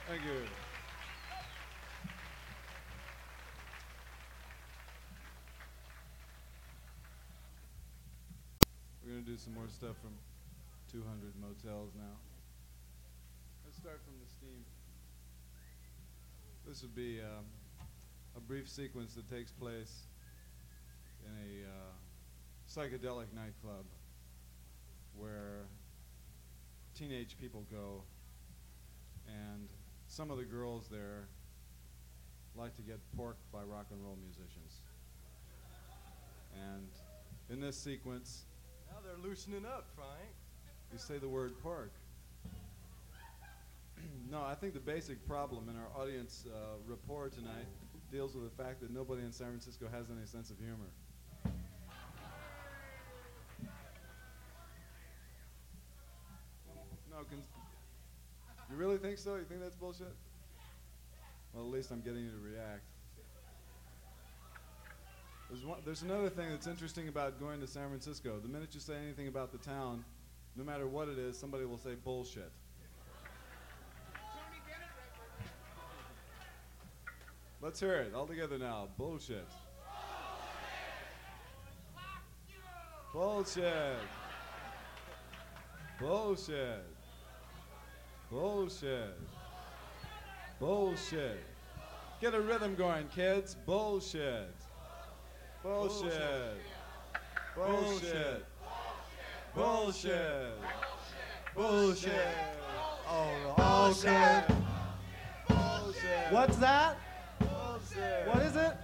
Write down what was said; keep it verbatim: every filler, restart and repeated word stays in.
Thank you. We're going to do some more stuff from two hundred Motels now. Let's start from the steam. This would be um, a brief sequence that takes place in a uh, psychedelic nightclub where teenage people go, and some of the girls there like to get porked by rock and roll musicians. And in this sequence, now they're loosening up, Frank. You say the word pork. No, I think the basic problem in our audience uh, rapport tonight deals with the fact that nobody in San Francisco has any sense of humor. No, cons- you really think so? You think that's bullshit? Well, at least I'm getting you to react. There's, one, there's another thing that's interesting about going to San Francisco. The minute you say anything about the town, no matter what it is, somebody will say bullshit. Let's hear it all together now. Bullshit. Bullshit. Bullshit. Bullshit. Bullshit. Get a rhythm going, kids. Bullshit. Bullshit. Bullshit. Bullshit. Bullshit. Oh, okay. Bullshit. What's that? Bullshit. What is it?